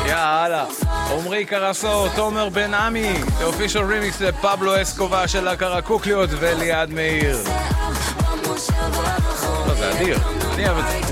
יאללה, עומרי קרסו, תומר בן עמי, The Official Remix לפבלו אסקובה של הקרקוקליות וליעד מאיר. לא, זה אדיר, אני אוהב את זה.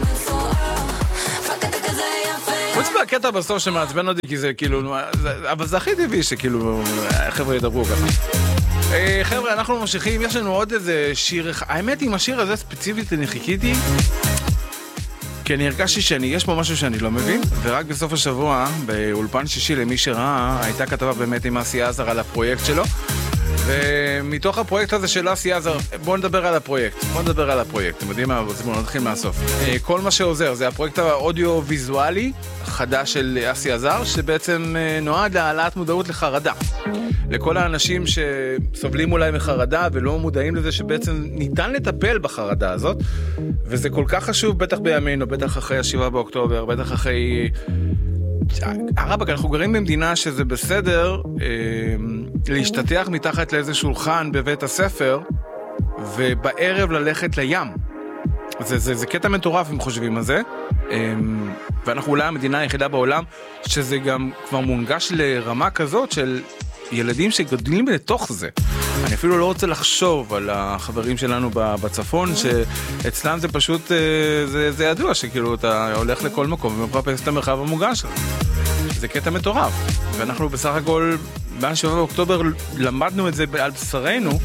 חוץ מהקטע בסוף שמעצבן אותי, כי זה כאילו, אבל זה הכי טבעי שכאילו חבר'ה ידברו ככה. חבר'ה, אנחנו ממשיכים, יש לנו עוד איזה שיר, האמת עם השיר הזה ספציפית אני חיכיתי, כי אני הרגשתי יש פה משהו שאני לא מבין, ורק בסוף השבוע, באולפן שישי למי שראה, הייתה כתבה באמת עם אסי עזר על הפרויקט שלו, ומתוך הפרויקט הזה של אסי עזר, בואו נדבר על הפרויקט, אתם יודעים מה, בואו נתחיל מהסוף. כל מה שעוזר, זה הפרויקט האודיו-ויזואלי חדש של אסי עזר, שבעצם נועד להעלאת מודעות לחרדה. לכל האנשים שסובלים אולי מחרדה ולא מודעים לזה שבעצם ניתן לטפל בחרדה הזאת, וזה כל כך חשוב, בטח בימינו, בטח אחרי 7 באוקטובר, בטח אחרי... הרבק, אנחנו גרים במדינה שזה בסדר להשתתח מתחת לאיזה שולחן בבית הספר ובערב ללכת לים. זה קטע מטורף אם חושבים על זה, ואנחנו אולי המדינה היחידה בעולם שזה גם כבר מונגש לרמה כזאת של ילדים שגדלים לתוך זה. אני אפילו לא רוצה לחשוב על החברים שלנו בצפון, שאצלם זה פשוט, זה ידוע שכאילו אתה הולך לכל מקום ומחפש את המרחב המוגן שלך. זה קטע מטורף. ואנחנו בסך הכל, ב-7 באוקטובר למדנו את זה על בשרנו.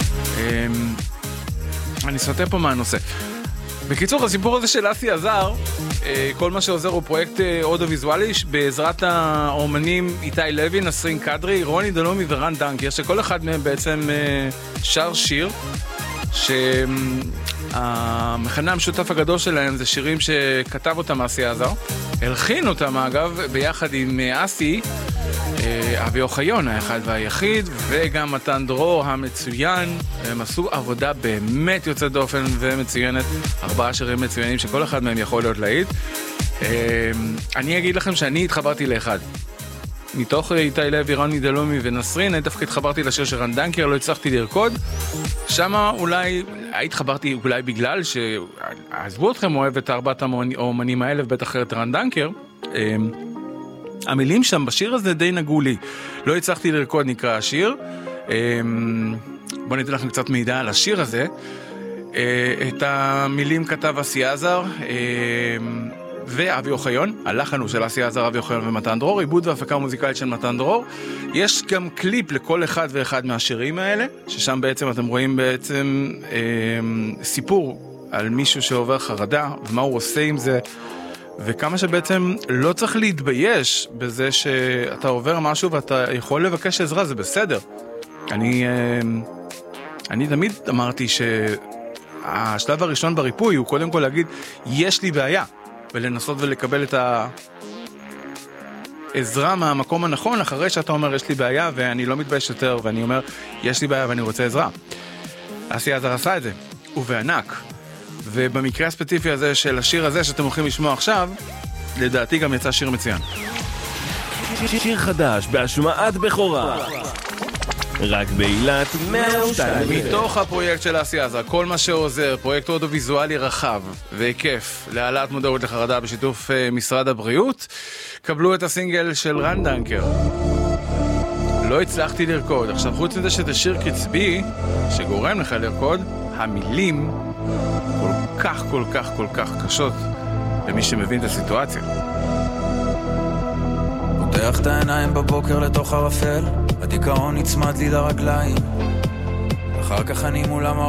אני סוטה פה מהנושא. בקיצור, הסיפור הזה של אסי עזר, כל מה שעוזר הוא פרויקט אודיו-ויזואלי בעזרת האומנים איתי לוי, נסרין קדרי, רוני דלומי ורן דנקר, שכל אחד מהם בעצם שר שיר, שהמכנה המשותף הגדול שלהם זה שירים שכתב אותם אסי עזר, הלחין אותם אגב ביחד עם אסי, אבי אוחיון האחד והיחיד, וגם מתן דרור המצוין. הם עשו עבודה באמת יוצאת דופן ומצוינת, 4 שירים מצוינים שכל אחד מהם יכול להיות להיט. אני אגיד לכם שאני התחברתי לאחד מתוך איתי לוי, רוני דלומי ונסרין. אני דווקא התחברתי לשיר של רן דנקר, לא הצלחתי לרקוד שמה, אולי התחברתי אולי בגלל שעזבו אתכם אוהב את 4 האומנים האלה ובטח את רן דנקר. המילים שם בשיר הזה די נגעו לי, לא הצלחתי לרקוד נקרא השיר. בואו ניתן לכם קצת מידע על השיר הזה. את המילים כתב אסי עזר ואבי אוחיון, הלחן הוא של אסי עזר, אבי אוחיון ומתן דרור, עיבוד והפקה מוזיקלית של מתן דרור. יש גם קליפ לכל אחד ואחד מהשירים האלה, ששם בעצם אתם רואים בעצם סיפור על מישהו שעובר חרדה ומה הוא עושה עם זה, וכמה שבעצם לא צריך להתבייש בזה שאתה עובר משהו ואתה יכול לבקש עזרה, זה בסדר. אני תמיד אמרתי שהשלב הראשון בריפוי הוא קודם כל להגיד יש לי בעיה, ולנסות ולקבל את העזרה מהמקום הנכון אחרי שאתה אומר יש לי בעיה ואני לא מתבייש יותר, ואני אומר יש לי בעיה ואני רוצה עזרה. אסי עזר עשה את זה, ובענק. ובמקרה הספציפי הזה של השיר הזה שאתם הולכים לשמוע עכשיו, לדעתי גם יצא שיר מצוין. שיר חדש בהשמעת בכורה, רק באילת 102. מתוך הפרויקט של אסי עזר, כל מה שעוזר, פרויקט אודיו-ויזואלי רחב והיקף להעלאת מודעות לחרדה בשיתוף משרד הבריאות. קבלו את הסינגל של רן דנקר, לא הצלחתי לרקוד. עכשיו חוץ מזה שזה שיר קצבי שגורם לך לרקוד, המילים כל כך קשות למי שמבין את הסיטואציה. פותח את העיניים בבוקר לתוך הרפל, הדיכאון נצמד לי לרגליים, אחר כך אני מול